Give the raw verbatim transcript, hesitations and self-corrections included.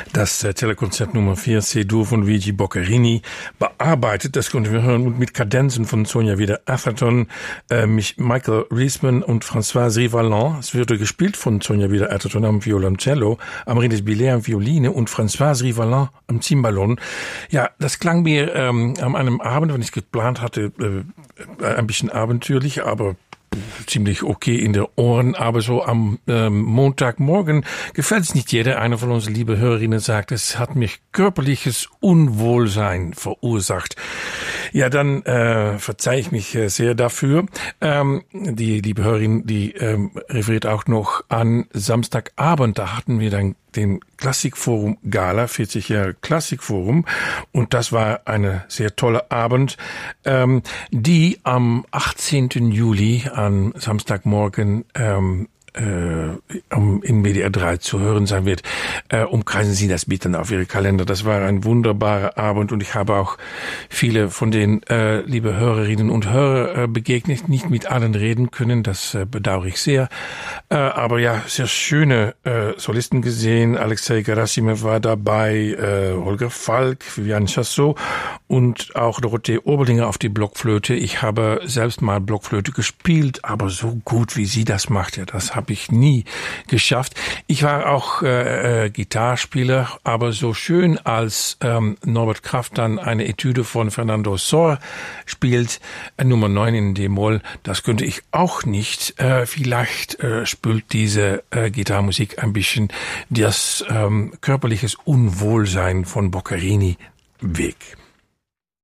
Das äh, Telekonzert Nummer vier C-Dur von Luigi Boccherini bearbeitet, das konnten wir hören, und mit Kadenzen von Sonja Wieder-Atherton, äh, Michael Riesman und François Rivalan. Es wurde gespielt von Sonja Wieder-Atherton am Violoncello, Amaryllis Billet am Violine und François Rivalan am Cimbalom. Ja, das klang mir ähm, an einem Abend, wenn ich geplant hatte, äh, ein bisschen abenteuerlich, aber ziemlich okay in der Ohren, aber so am ähm, Montagmorgen gefällt es nicht jeder. Einer von uns, liebe Hörerinnen, sagt, es hat mich körperliches Unwohlsein verursacht. Ja, dann äh, verzeihe ich mich äh, sehr dafür. Ähm, die liebe Hörerin, die ähm, referiert auch noch an Samstagabend. Da hatten wir dann den Klassikforum Gala, vierzig Jahre Klassikforum, und das war eine sehr tolle Abend, ähm, die am achtzehnten Juli an Samstagmorgen ähm, äh, um in M D R drei zu hören sein wird. Äh, umkreisen Sie das bitte auf Ihre Kalender. Das war ein wunderbarer Abend und ich habe auch viele von den äh, liebe Hörerinnen und Hörer äh, begegnet, nicht mit allen reden können, das äh, bedauere ich sehr. Äh, aber ja, sehr schöne äh, Solisten gesehen. Alexei Gerasimov war dabei, äh, Holger Falk, Viviane Chassot und auch Dorothee Oberlinger auf die Blockflöte. Ich habe selbst mal Blockflöte gespielt, aber so gut wie sie das macht, ja, das habe ich nie geschafft. Ich war auch äh, äh, Gitarrespieler, aber so schön als ähm, Norbert Kraft dann eine Etüde von Fernando Sor spielt, äh, Nummer neun in D-Moll, das könnte ich auch nicht. Äh, vielleicht äh, spült diese äh, Gitarrmusik ein bisschen das ähm, körperliches Unwohlsein von Boccherini weg.